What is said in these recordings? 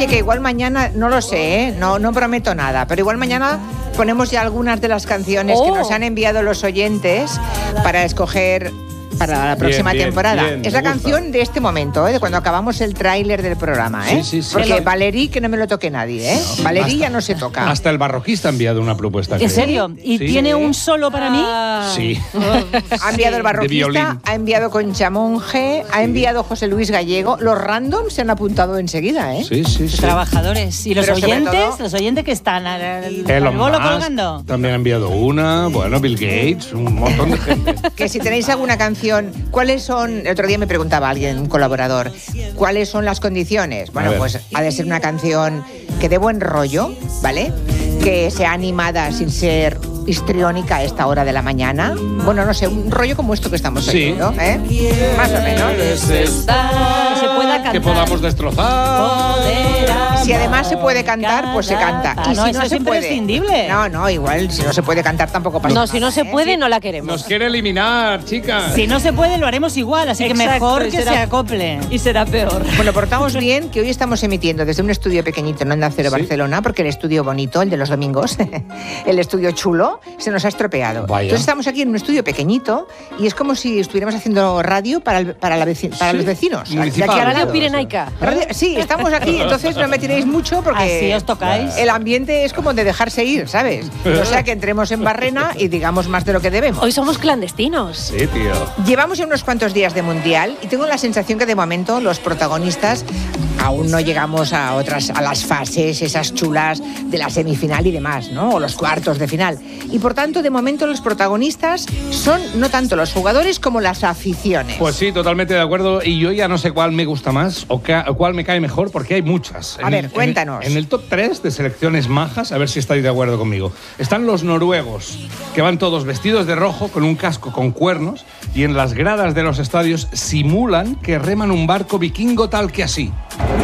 Oye, que igual mañana, no lo sé, ¿eh? No prometo nada, pero igual mañana ponemos ya algunas de las canciones que nos han enviado los oyentes para escoger para la próxima temporada. Bien, es la canción de este momento, de cuando acabamos el tráiler del programa, Sí. Porque Valerí, que no me lo toque nadie, No, Valerí ya no se toca. Hasta el barroquista ha enviado una propuesta. ¿En serio? ¿Y tiene un solo para mí? Sí. Ha enviado el barroquista, ha enviado Concha Monge, ha enviado José Luis Gallego. Los randoms se han apuntado enseguida, Sí. Trabajadores. ¿Y los oyentes que están al bolo colgando? También ha enviado una. Bueno, Bill Gates, un montón de gente. Que si tenéis alguna canción, ¿cuáles son? El otro día me preguntaba alguien, un colaborador, ¿cuáles son las condiciones? Bueno, pues ha de ser una canción que dé buen rollo, ¿vale? Que sea animada sin ser histriónica a esta hora de la mañana. Bueno, no sé, un rollo como esto que estamos oyendo, Más o menos. Que se pueda cantar. Que podamos destrozar. Si además se puede cantar, pues se canta. Y si no se puede, imprescindible. No, igual, si no se puede cantar tampoco pasa nada. No, si no se puede, no la queremos. Nos quiere eliminar, chicas. Si no se puede, lo haremos igual, así que mejor que se acople. Y será peor. Bueno, portamos bien que hoy estamos emitiendo desde un estudio pequeñito en Onda Cero Barcelona, porque el estudio bonito, el de los domingos, el estudio chulo, se nos ha estropeado. Vaya. Entonces estamos aquí en un estudio pequeñito y es como si estuviéramos haciendo radio para los vecinos. Municipal. Radio Pirenaica. Sí, estamos aquí, entonces no me tiréis mucho porque así os tocáis. El ambiente es como de dejarse ir, ¿sabes? O sea que entremos en barrena y digamos más de lo que debemos. Hoy somos clandestinos. Sí, tío. Llevamos ya unos cuantos días de Mundial y tengo la sensación que de momento los protagonistas aún no llegamos a las fases esas chulas de la semifinal y demás, ¿no? O los cuartos de final. Y por tanto, de momento los protagonistas son no tanto los jugadores como las aficiones. Pues sí, totalmente de acuerdo. Y yo ya no sé cuál me gusta más o cuál me cae mejor, porque hay muchas. A ver, cuéntanos. En el top 3 de selecciones majas, a ver si estáis de acuerdo conmigo, están los noruegos, que van todos vestidos de rojo con un casco con cuernos y en las gradas de los estadios simulan que reman un barco vikingo tal que así.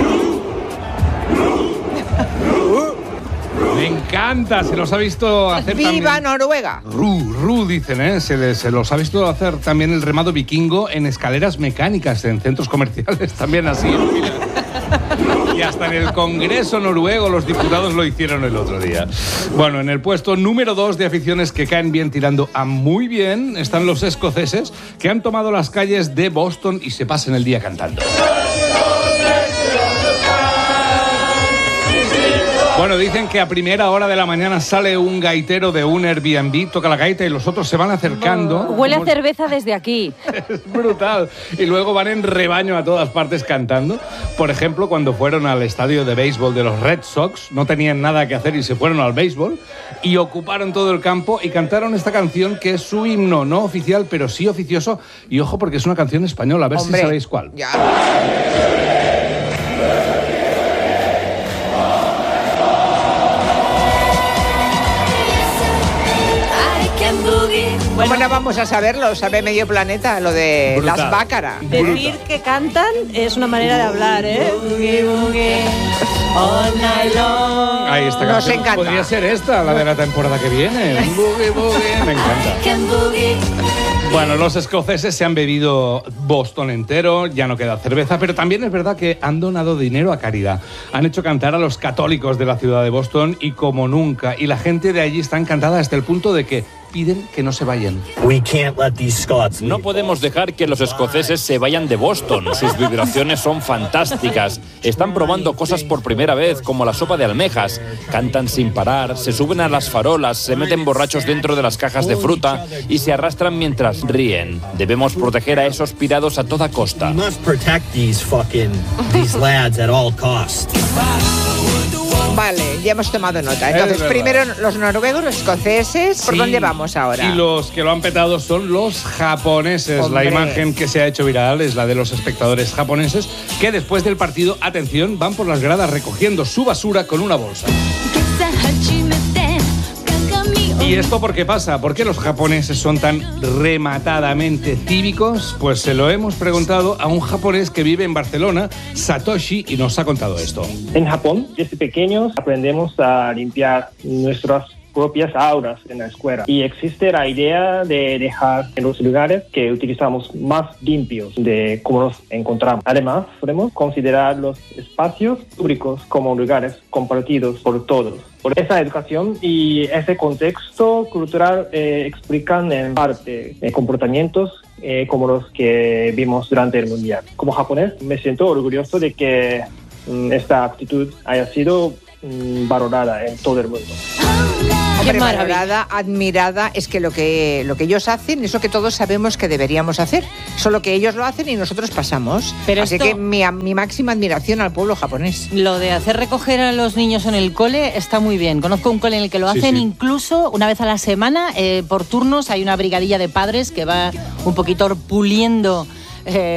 Me encanta, se los ha visto hacer ¡Viva también. Noruega! Dicen, ¿eh? Se los ha visto hacer también el remado vikingo en escaleras mecánicas, en centros comerciales, también así. Y hasta en el Congreso noruego los diputados lo hicieron el otro día. Bueno, en el puesto número 2 de aficiones que caen bien tirando a muy bien están los escoceses, que han tomado las calles de Boston y se pasan el día cantando. Bueno, dicen que a primera hora de la mañana sale un gaitero de un Airbnb, toca la gaita y los otros se van acercando. Huele a cerveza desde aquí. Es brutal. Y luego van en rebaño a todas partes cantando. Por ejemplo, cuando fueron al estadio de béisbol de los Red Sox, no tenían nada que hacer y se fueron al béisbol y ocuparon todo el campo y cantaron esta canción que es su himno, no oficial, pero sí oficioso. Y ojo, porque es una canción española, a ver si sabéis cuál. Ya. ¿Cómo no vamos a saberlo? Sabe medio planeta, lo de Brutal. las Bácaras. Decir que cantan es una manera de hablar, ¿eh? Boogie, boogie, all night long. Ahí esta Nos canción encanta. podría ser esta, la de la temporada que viene. Boogie, boogie, me encanta. Bueno, los escoceses se han bebido Boston entero, ya no queda cerveza, pero también es verdad que han donado dinero a caridad. Han hecho cantar a los católicos de la ciudad de Boston y como nunca. Y la gente de allí está encantada hasta el punto de que piden que no se vayan. No podemos dejar que los escoceses se vayan de Boston. Sus vibraciones son fantásticas. Están probando cosas por primera vez, como la sopa de almejas. Cantan sin parar, se suben a las farolas, se meten borrachos dentro de las cajas de fruta y se arrastran mientras ríen. Debemos proteger a esos pirados a toda costa. Vale, ya hemos tomado nota. Entonces, primero los noruegos, los escoceses, ¿por dónde vamos ahora? Y los que lo han petado son los japoneses. Hombre. La imagen que se ha hecho viral es la de los espectadores japoneses que después del partido, atención, van por las gradas recogiendo su basura con una bolsa. ¿Y esto por qué pasa? ¿Por qué los japoneses son tan rematadamente cívicos? Pues se lo hemos preguntado a un japonés que vive en Barcelona, Satoshi, y nos ha contado esto. En Japón, desde pequeños, aprendemos a limpiar nuestras propias aulas en la escuela. Y existe la idea de dejar en los lugares que utilizamos más limpios de cómo nos encontramos. Además, podemos considerar los espacios públicos como lugares compartidos por todos. Por esa educación y ese contexto cultural explican en parte comportamientos como los que vimos durante el Mundial. Como japonés me siento orgulloso de que esta actitud haya sido valorada en todo el mundo. Hombre, valorada, admirada, es que lo que ellos hacen es lo que todos sabemos que deberíamos hacer, solo que ellos lo hacen y nosotros pasamos. Pero así que mi máxima admiración al pueblo japonés. Lo de hacer recoger a los niños en el cole está muy bien. Conozco un cole en el que lo hacen incluso una vez a la semana, por turnos. Hay una brigadilla de padres que va un poquito puliendo